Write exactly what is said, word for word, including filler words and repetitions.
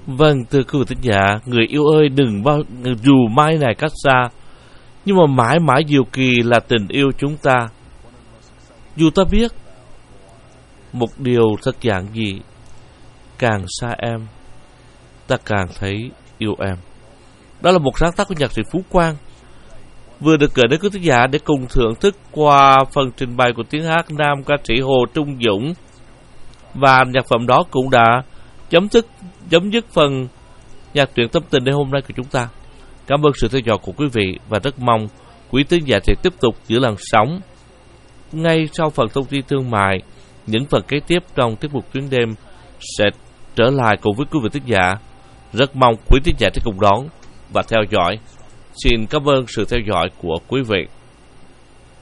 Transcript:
Vâng, thưa quý vị thính giả, người yêu ơi, đừng bao dù mai này cách xa, nhưng mà mãi mãi diệu kỳ là tình yêu chúng ta. Dù ta biết một điều thật giản dị, càng xa em, ta càng thấy yêu em. Đó là một sáng tác của nhạc sĩ Phú Quang, vừa được gửi đến quý thính giả để cùng thưởng thức qua phần trình bày của tiếng hát nam ca sĩ Hồ Trung Dũng. Và nhạc phẩm đó cũng đã chấm dứt chấm dứt phần nhạc truyện tâm tình đêm hôm nay của chúng ta. Cảm ơn sự theo dõi của quý vị và rất mong quý thính giả sẽ tiếp tục giữ làn sóng. Ngay sau phần thông tin thương mại, những phần kế tiếp trong tiết mục Tuyến Đêm sẽ trở lại cùng với quý vị thính giả. Rất mong quý thính giả sẽ cùng đón và theo dõi. Xin cảm ơn sự theo dõi của quý vị.